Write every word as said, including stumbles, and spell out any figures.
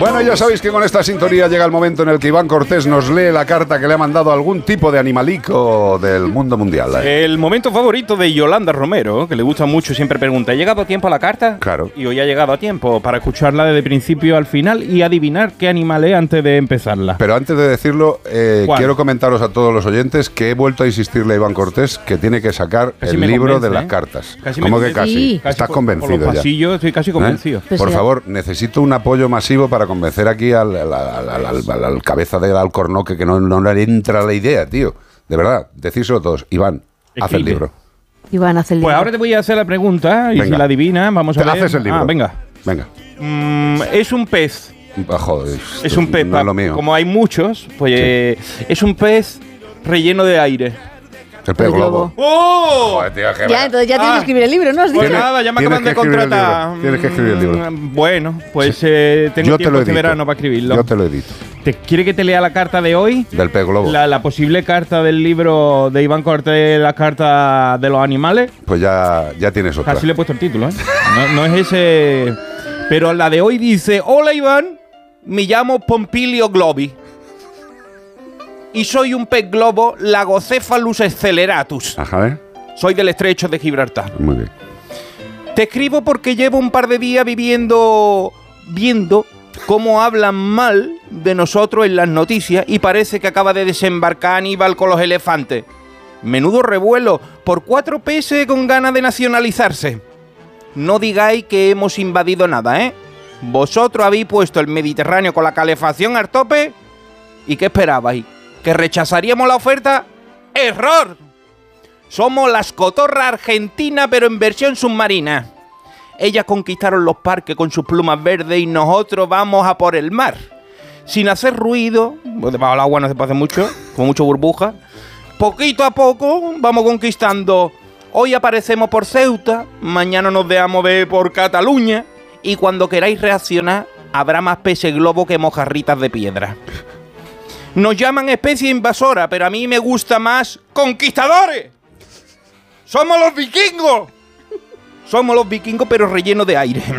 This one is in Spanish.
Bueno, ya sabéis que con esta sintonía llega el momento en el que Iván Cortés nos lee la carta que le ha mandado algún tipo de animalico del mundo mundial. El momento favorito de Yolanda Romero, que le gusta mucho, siempre pregunta, ¿ha llegado a tiempo a la carta? Claro. Y hoy ha llegado a tiempo para escucharla desde principio al final y adivinar qué animal es antes de empezarla. Pero antes de decirlo, eh, quiero comentaros a todos los oyentes que he vuelto a insistirle a Iván Cortés que tiene que sacar Casi el me libro convence, de las ¿eh? cartas. Casi ¿Cómo me que convence. casi? Sí. Estás Casi por- convencido por los ya. pasillos estoy casi convencido. ¿Eh? Pues Por sí. favor, necesito un apoyo masivo para convencer aquí al, al, al, al, al, al, al cabeza del Alcornoque que no, no le entra la idea, tío. De verdad, decírselo todos. Iván, haz el Escribe. libro. Iván, haz el libro. Pues ahora te voy a hacer la pregunta y Venga. si la adivinas, vamos a Te ver. haces el libro. Ah, venga. Venga. Mm, es un pez. Ah, joder, Es un pez. No es lo mío. Como hay muchos, pues Sí. eh, es un pez relleno de aire. El pez El globo. globo. ¡Oh! Joder, tío, qué Ya, verdad. entonces ya tienes Ah. que escribir el libro, ¿no? ¿Has Pues dicho? Tienes- nada, ya me tienes acaban que de escribir el contratar. libro, tienes que escribir el libro. Mm, Bueno, pues eh, tengo Yo te tiempo lo este edito. verano para escribirlo. Yo te lo edito. ¿Te quiere que te lea la carta de hoy? Del pez globo. La, la posible carta del libro de Iván Cortés, la carta de los animales. Pues ya, ya tienes otra. Casi le he puesto el título, ¿eh? No, no es ese. Pero la de hoy dice: Hola Iván, me llamo Pompilio Globi. Y soy un pez globo Lagocephalus acceleratus. Ajá, ¿eh? Soy del estrecho de Gibraltar. Muy bien. Te escribo porque llevo un par de días viviendo, viendo cómo hablan mal de nosotros en las noticias y parece que acaba de desembarcar Aníbal con los elefantes. Menudo revuelo, por cuatro peces con ganas de nacionalizarse. No digáis que hemos invadido nada, ¿eh? Vosotros habéis puesto el Mediterráneo con la calefacción al tope. ¿Y qué esperabais? ¿Que rechazaríamos la oferta? ¡Error! Somos las cotorras argentinas, pero en versión submarina. Ellas conquistaron los parques con sus plumas verdes y nosotros vamos a por el mar. Sin hacer ruido, pues debajo del agua no se puede hacer mucho, con mucho burbuja. Poquito a poco vamos conquistando. Hoy aparecemos por Ceuta, mañana nos dejamos ver por Cataluña y cuando queráis reaccionar habrá más peces globo que mojarritas de piedra. Nos llaman especie invasora, pero a mí me gusta más conquistadores. ¡Somos los vikingos! Somos los vikingos, pero rellenos de aire.